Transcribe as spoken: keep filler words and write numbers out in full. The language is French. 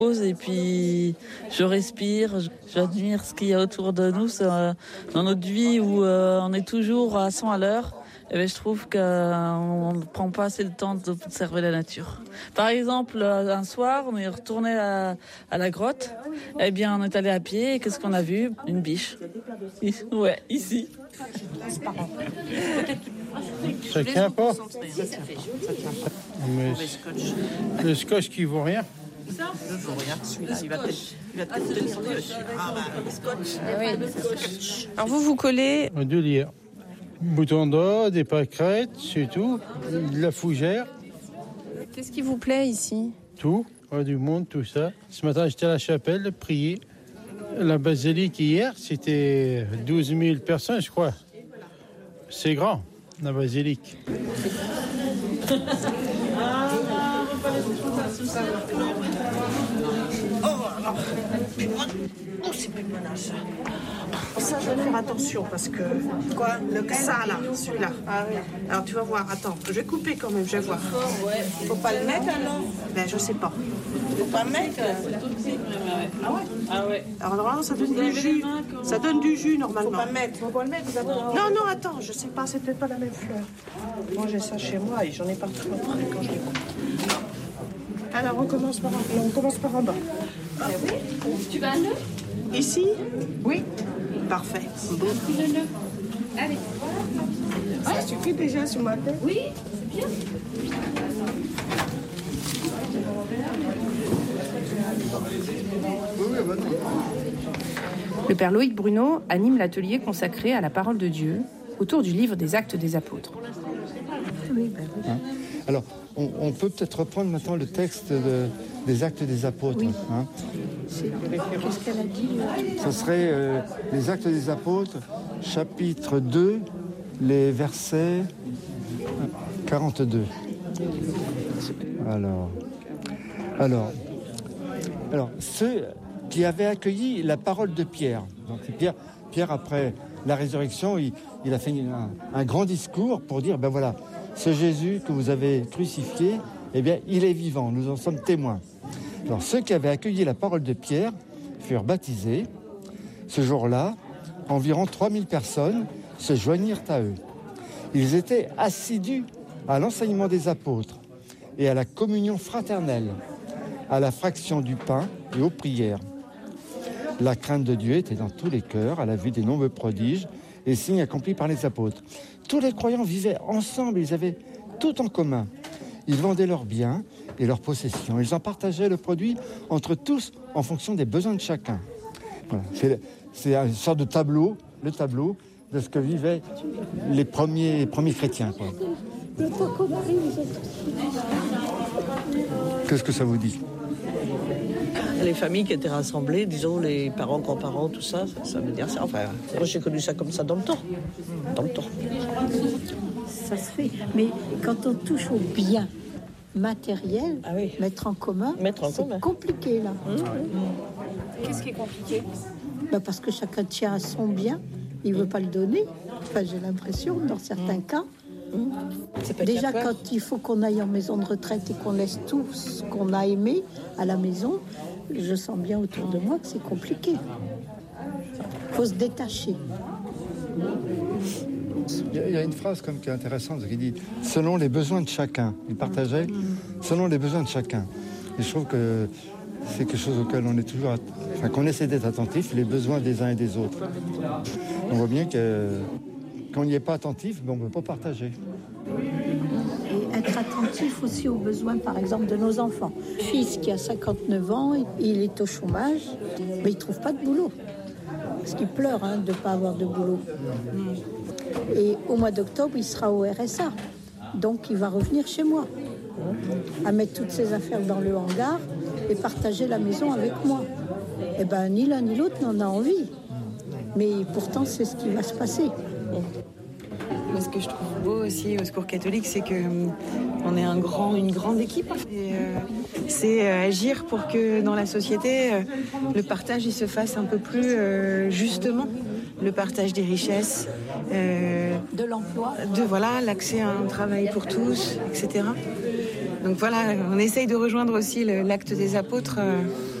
Et puis je respire, j'admire ce qu'il y a autour de nous dans notre vie où on est toujours à cent à l'heure. Et bien, je trouve qu'on ne prend pas assez le temps d'observer la nature. Par exemple, un soir, on est retourné à, à la grotte. Eh bien, on est allé à pied et qu'est-ce qu'on a vu? Une biche. Ouais, ici. Ça tient pas. Mais le scotch qui vaut rien. Ça ne vaut rien. Celui-là, il va te, il va te coûter le scotch. Ah bah, le scotch. Ah oui, le scotch. Alors vous, vous collez Du lierre. Bouton d'or, des pâquerettes, c'est tout. De la fougère. Qu'est-ce qui vous plaît ici? Tout. Ouais, du monde, tout ça. Ce matin, j'étais à la chapelle, prier. La basilique hier, c'était douze mille personnes, je crois. C'est grand, la basilique. Oh, c'est plus menace. Ça, je vais faire attention parce que... Quoi? Le ça, là, celui-là. Ah oui. Alors, tu vas voir, attends, je vais couper quand même, je vais voir. Ouais. Faut pas le mettre, alors? Ben, je sais pas. Faut pas le mettre? Ah ouais? Ah ouais. Alors, normalement, ça donne du jus. Ça donne du jus, normalement. Faut pas le mettre. Faut pas le mettre, d'abord. Non, non, attends, je sais pas, c'est peut-être pas la même fleur. Moi, j'ai ça chez moi et j'en ai partout après quand je les coupe. Alors, on commence par en, on commence par en bas. Ah oui? Tu vas à nœud? Ici? Oui. Parfait. Bon. Allez. Ça ouais. Suffit déjà sur ma tête? Oui, c'est bien. Le père Loïc Bruno anime l'atelier consacré à la parole de Dieu autour du livre des Actes des Apôtres. Oui, ben oui. Hein? Alors, on, on peut peut-être reprendre maintenant le texte de, des Actes des Apôtres. Oui. Hein? Qu'est-ce qu'elle a dit? Ce serait euh, les Actes des Apôtres, chapitre deux, les versets quarante-deux. Alors, alors, alors, ceux qui avaient accueilli la parole de Pierre. Donc Pierre, Pierre après la résurrection, il, il a fait un, un grand discours pour dire, ben voilà, ce Jésus que vous avez crucifié, eh bien, il est vivant, nous en sommes témoins. Alors, ceux qui avaient accueilli la parole de Pierre furent baptisés. Ce jour-là, environ trois mille personnes se joignirent à eux. Ils étaient assidus à l'enseignement des apôtres et à la communion fraternelle, à la fraction du pain et aux prières. La crainte de Dieu était dans tous les cœurs à la vue des nombreux prodiges et signes accomplis par les apôtres. Tous les croyants vivaient ensemble, ils avaient tout en commun. Ils vendaient leurs biens et leurs possessions. Ils en partageaient le produit entre tous en fonction des besoins de chacun. Voilà. C'est, c'est une sorte de tableau, le tableau de ce que vivaient les premiers, les premiers chrétiens, quoi. Qu'est-ce que ça vous dit? Les familles qui étaient rassemblées, disons les parents, grands-parents, tout ça, ça, ça veut dire ça. Enfin, moi j'ai connu ça comme ça dans le temps. Dans le temps. Ça se fait. Mais quand on touche au bien matériel, ah oui. mettre en commun, mettre en c'est commun. Compliqué là. Mmh. Qu'est-ce qui est compliqué? Ben parce que chacun tient à son bien, il ne veut pas le donner. Enfin, j'ai l'impression, dans certains mmh. cas. Mmh. Déjà, quand il faut qu'on aille en maison de retraite et qu'on laisse tout ce qu'on a aimé à la maison, je sens bien autour de moi que c'est compliqué. Il faut se détacher. Il y a une phrase comme qui est intéressante qui dit « selon les besoins de chacun ». Il partageait « selon les besoins de chacun ». Et je trouve que c'est quelque chose auquel on est toujours, enfin, qu'on essaie d'être attentif, les besoins des uns et des autres. On voit bien que quand on n'y est pas attentif, ben on ne peut pas partager. Et être attentif aussi aux besoins, par exemple, de nos enfants. Mon fils qui a cinquante-neuf ans, il est au chômage, mais il ne trouve pas de boulot. Parce qu'il pleure hein, de ne pas avoir de boulot. Et au mois d'octobre, il sera au R S A. Donc, il va revenir chez moi, à mettre toutes ses affaires dans le hangar et partager la maison avec moi. Eh bien, ni l'un ni l'autre n'en a envie. Mais pourtant, c'est ce qui va se passer. Ce que je trouve beau aussi au Secours catholique, c'est qu'on euh, est un grand, une grande équipe. Et, euh, c'est euh, agir pour que dans la société, euh, le partage il se fasse un peu plus euh, justement. Le partage des richesses. Euh, de l'emploi. De voilà, l'accès à un travail pour tous, et cetera. Donc voilà, on essaye de rejoindre aussi le- l'acte des apôtres. euh,